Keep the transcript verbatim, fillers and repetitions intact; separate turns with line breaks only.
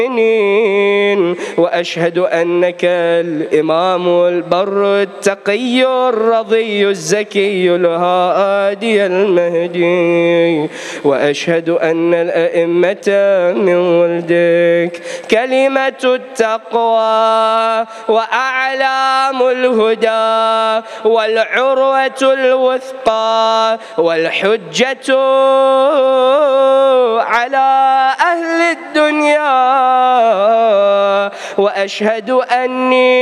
وأشهد أنك الإمام البر التقي الرضي الزكي الهادي المهدي، وأشهد أن الأئمة من ولدك كلمة التقوى وأعلام الهدى والعروة الوثقى والحجة على أهل الدنيا، وأشهد أني